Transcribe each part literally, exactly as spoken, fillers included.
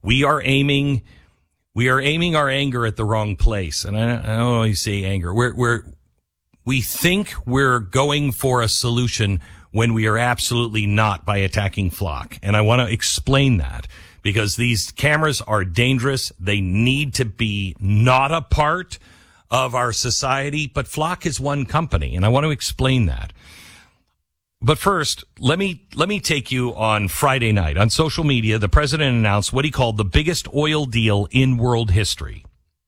We are aiming, we are aiming our anger at the wrong place. And I, I don't always say anger. We're, we're, we think we're going for a solution when we are absolutely not by attacking Flock. And I want to explain that because these cameras are dangerous. They need to be not a part of our society, but Flock is one company, and I want to explain that. But first, let me let me take you on Friday night. On social media, the president announced what he called the biggest oil deal in world history.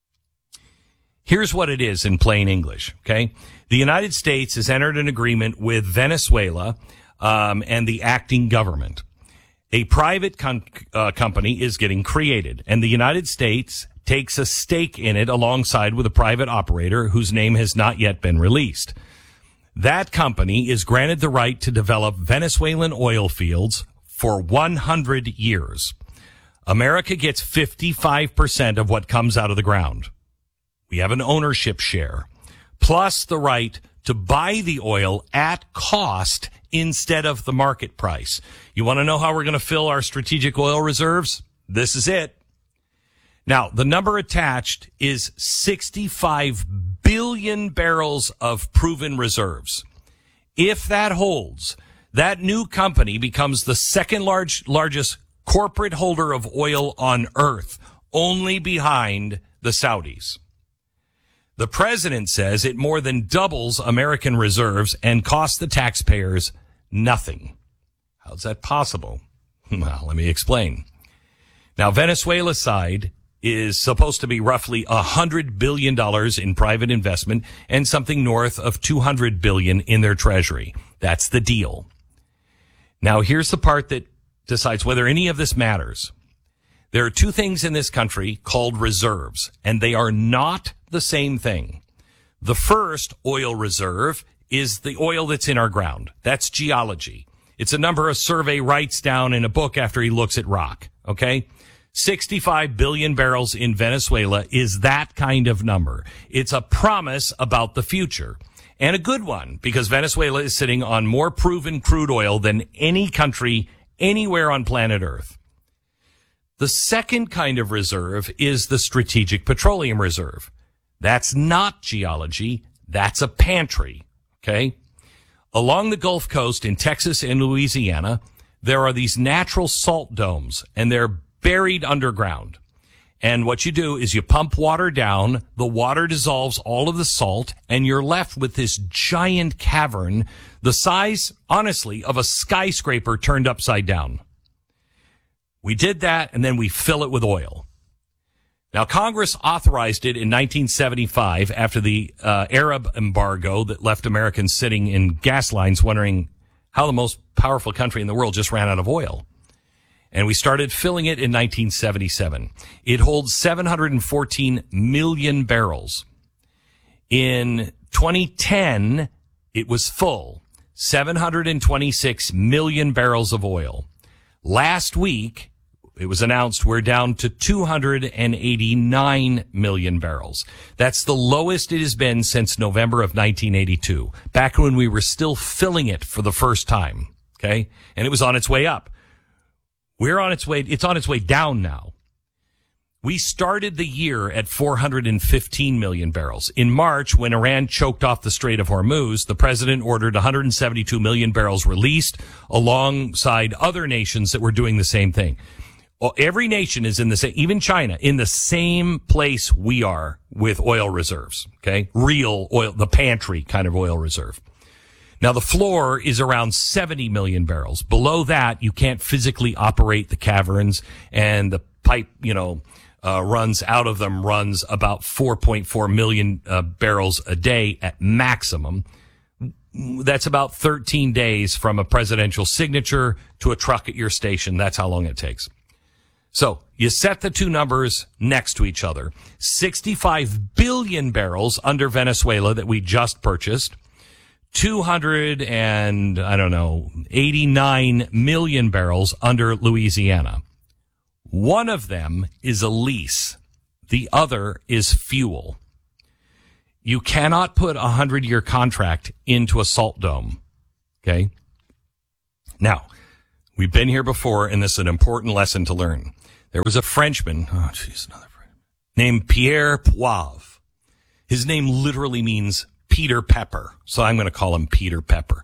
Here's what it is in plain English, okay? The United States has entered an agreement with Venezuela um, and the acting government. A private con- uh, company is getting created, and the United States takes a stake in it alongside with a private operator whose name has not yet been released. That company is granted the right to develop Venezuelan oil fields for one hundred years. America gets fifty-five percent of what comes out of the ground. We have an ownership share, plus the right to buy the oil at cost instead of the market price. You want to know how we're going to fill our strategic oil reserves? This is it. Now, the number attached is sixty-five billion barrels of proven reserves. If that holds, that new company becomes the second large, largest corporate holder of oil on earth, only behind the Saudis. The president says it more than doubles American reserves and costs the taxpayers nothing. How's that possible? Well, let me explain. Now, Venezuela's side is supposed to be roughly one hundred billion dollars in private investment and something north of two hundred billion dollars in their treasury. That's the deal. Now, here's the part that decides whether any of this matters. There are two things in this country called reserves, and they are not the same thing. The first oil reserve is the oil that's in our ground. That's geology. It's a number a survey writes down in a book after he looks at rock, okay? sixty-five billion barrels in Venezuela is that kind of number. It's a promise about the future, and a good one, because Venezuela is sitting on more proven crude oil than any country anywhere on planet Earth. The second kind of reserve is the Strategic Petroleum Reserve. That's not geology. That's a pantry, okay? Along the Gulf Coast in Texas and Louisiana, there are these natural salt domes, and they're buried underground. And what you do is you pump water down, the water dissolves all of the salt, and you're left with this giant cavern, the size, honestly, of a skyscraper turned upside down. We did that, and then we fill it with oil. Now, Congress authorized it in nineteen seventy-five after the uh, Arab embargo that left Americans sitting in gas lines wondering how the most powerful country in the world just ran out of oil. And we started filling it in nineteen seventy-seven. It holds seven hundred fourteen million barrels. In twenty ten, it was full, seven hundred twenty-six million barrels of oil. Last week, it was announced we're down to two hundred eighty-nine million barrels. That's the lowest it has been since November of nineteen eighty-two, back when we were still filling it for the first time, okay? And it was on its way up. We're on its way, it's on its way down now. We started the year at four hundred fifteen million barrels. In March, when Iran choked off the Strait of Hormuz, the president ordered one hundred seventy-two million barrels released alongside other nations that were doing the same thing. Every nation is in the same, even China, in the same place we are with oil reserves, okay? Real oil, the pantry kind of oil reserve. Now, the floor is around seventy million barrels. Below that, you can't physically operate the caverns, and the pipe, you know, uh, runs out of them runs about four point four million uh, barrels a day at maximum. That's about thirteen days from a presidential signature to a truck at your station. That's how long it takes. So you set the two numbers next to each other. sixty-five billion barrels under Venezuela that we just purchased. two hundred and, I don't know, eighty-nine million barrels under Louisiana. One of them is a lease. The other is fuel. You cannot put a hundred-year contract into a salt dome. Okay? Now, we've been here before, and this is an important lesson to learn. There was a Frenchman, oh, jeez, another Frenchman, named Pierre Poivre. His name literally means Peter Pepper, so I'm going to call him Peter Pepper.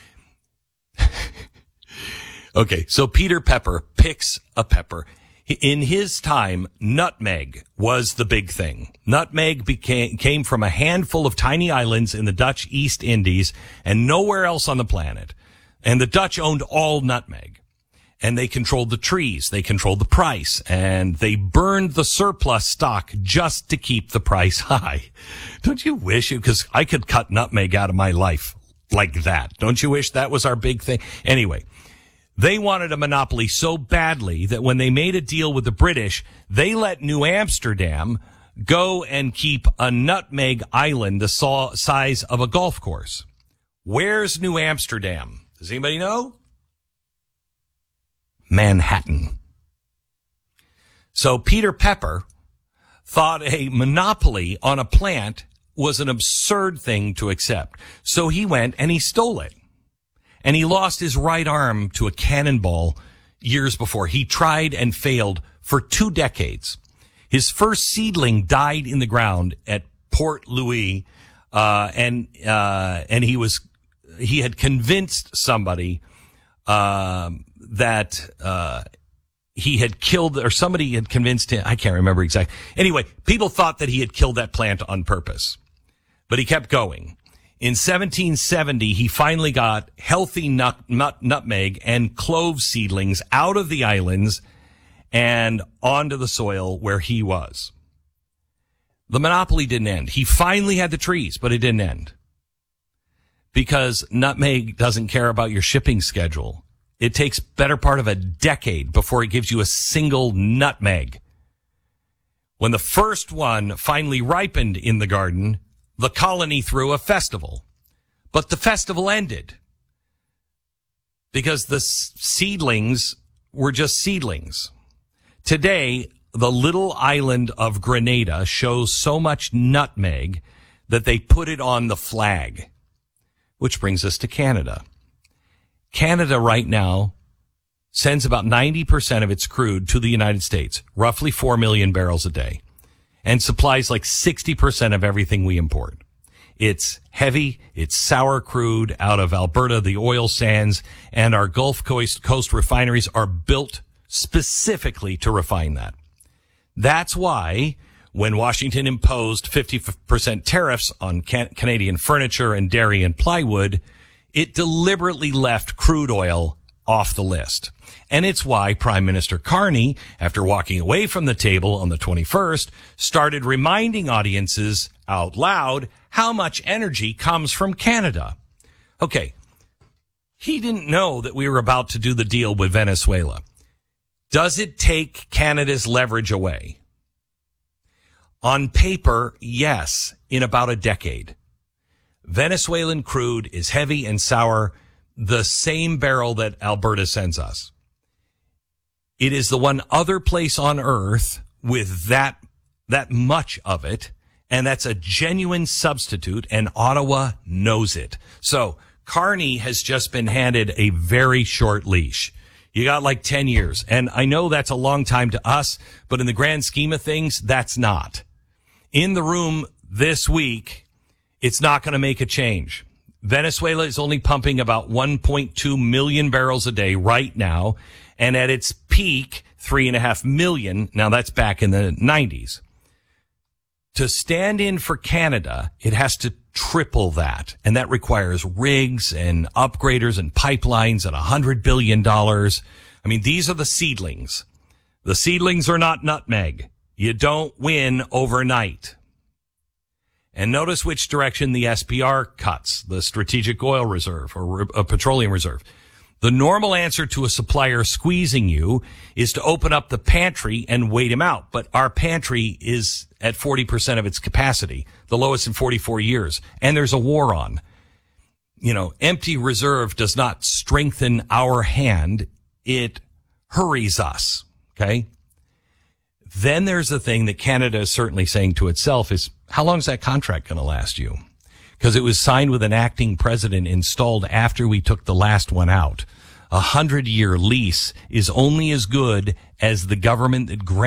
Okay, so Peter Pepper picks a pepper. In his time, nutmeg was the big thing. Nutmeg became, came from a handful of tiny islands in the Dutch East Indies and nowhere else on the planet. And the Dutch owned all nutmeg. And they controlled the trees, they controlled the price, and they burned the surplus stock just to keep the price high. Don't you wish it? Because I could cut nutmeg out of my life like that. Don't you wish that was our big thing? Anyway. They wanted a monopoly so badly that when they made a deal with the British, they let New Amsterdam go and keep a nutmeg island the size of a golf course. Where's New Amsterdam? Does anybody know? Manhattan. So Peter Pepper thought a monopoly on a plant was an absurd thing to accept. So he went and he stole it. And he lost his right arm to a cannonball years before. He tried and failed for two decades. His first seedling died in the ground at Port Louis, uh, and, uh, and he was, he had convinced somebody, uh, that, uh, he had killed, or somebody had convinced him, I can't remember exactly. Anyway, people thought that he had killed that plant on purpose, but he kept going. In seventeen seventy, he finally got healthy nut, nut, nutmeg and clove seedlings out of the islands and onto the soil where he was. The monopoly didn't end. He finally had the trees, but it didn't end. Because nutmeg doesn't care about your shipping schedule. It takes better part of a decade before it gives you a single nutmeg. When the first one finally ripened in the garden, the colony threw a festival, but the festival ended because the seedlings were just seedlings. Today, the little island of Grenada shows so much nutmeg that they put it on the flag, which brings us to Canada. Canada right now sends about ninety percent of its crude to the United States, roughly four million barrels a day, and supplies like sixty percent of everything we import. It's heavy, it's sour crude out of Alberta, the oil sands, and our Gulf Coast, Coast refineries are built specifically to refine that. That's why when Washington imposed fifty percent tariffs on can- Canadian furniture and dairy and plywood, it deliberately left crude oil off the list. And it's why Prime Minister Carney, after walking away from the table on the twenty-first, started reminding audiences out loud how much energy comes from Canada. Okay, he didn't know that we were about to do the deal with Venezuela. Does it take Canada's leverage away? On paper, yes, in about a decade. Venezuelan crude is heavy and sour, the same barrel that Alberta sends us. It is the one other place on earth with that, that much of it, and that's a genuine substitute, and Ottawa knows it. So Carney has just been handed a very short leash. You got like ten years, and I know that's a long time to us, but in the grand scheme of things, that's not. In the room this week, it's not going to make a change. Venezuela is only pumping about one point two million barrels a day right now, and at its peak, three and a half million. Now that's back in the nineties. To stand in for Canada, it has to triple that, and that requires rigs and upgraders and pipelines at a hundred billion dollars. I mean, these are the seedlings. The seedlings are not nutmeg. You don't win overnight. And notice which direction the S P R cuts, the Strategic Oil Reserve or a Petroleum Reserve. The normal answer to a supplier squeezing you is to open up the pantry and wait him out. But our pantry is at forty percent of its capacity, the lowest in forty-four years. And there's a war on. You know, empty reserve does not strengthen our hand. It hurries us. Okay. Then there's the thing that Canada is certainly saying to itself is, how long is that contract going to last you? Because it was signed with an acting president installed after we took the last one out. a hundred year lease is only as good as the government that grants